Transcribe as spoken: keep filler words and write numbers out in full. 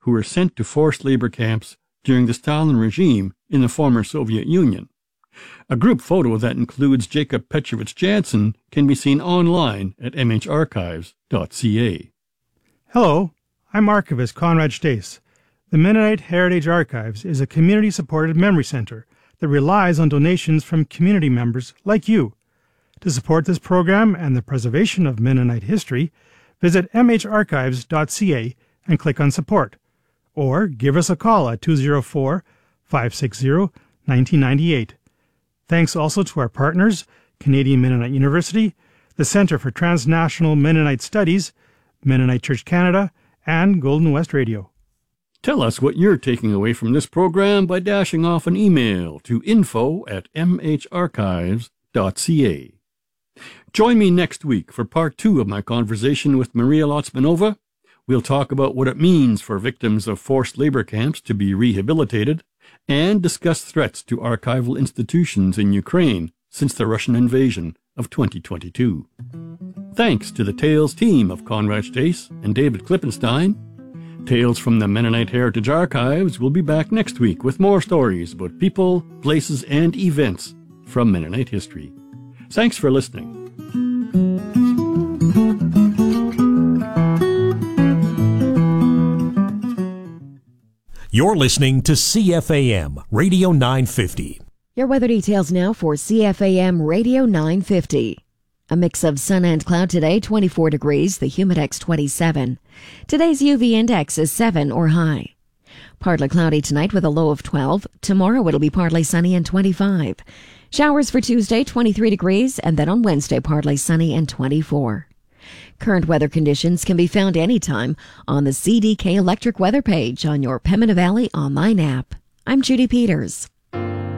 who were sent to forced labor camps during the Stalin regime in the former Soviet Union. A group photo that includes Jacob Petrovich Jansen can be seen online at m h archives dot c a. Hello, I'm Archivist Conrad Stace. The Mennonite Heritage Archives is a community-supported memory center that relies on donations from community members like you. To support this program and the preservation of Mennonite history, visit m h archives dot c a and click on Support, or give us a call at two oh four, five six zero, one nine nine eight. Thanks also to our partners, Canadian Mennonite University, the Centre for Transnational Mennonite Studies, Mennonite Church Canada, and Golden West Radio. Tell us what you're taking away from this program by dashing off an email to info at m h archives dot c a. Join me next week for part two of my conversation with Maria Lotsmanova. We'll talk about what it means for victims of forced labor camps to be rehabilitated and discuss threats to archival institutions in Ukraine since the Russian invasion of twenty twenty-two. Thanks to the Tales team of Conrad Stace and David Klippenstein. Tales from the Mennonite Heritage Archives will be back next week with more stories about people, places, and events from Mennonite history. Thanks for listening. You're listening to C F A M Radio nine fifty. Your weather details now for C F A M Radio nine fifty. A mix of sun and cloud today, twenty-four degrees, the humidex twenty-seven. Today's U V index is seven or high. Partly cloudy tonight with a low of twelve. Tomorrow it'll be partly sunny and twenty-five. Showers for Tuesday, twenty-three degrees, and then on Wednesday partly sunny and twenty-four. Current weather conditions can be found anytime on the C D K Electric Weather page on your Pembina Valley online app. I'm Judy Peters.